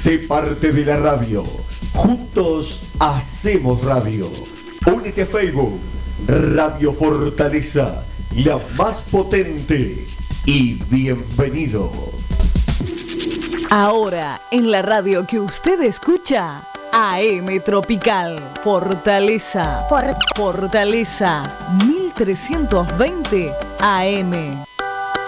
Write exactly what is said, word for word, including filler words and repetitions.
Sé parte de la radio. Juntos hacemos radio. Únete a Facebook. Radio Fortaleza, la más potente. Y bienvenido. Ahora, en la radio que usted escucha, A M Tropical. Fortaleza. For- Fortaleza. mil trescientos veinte A M.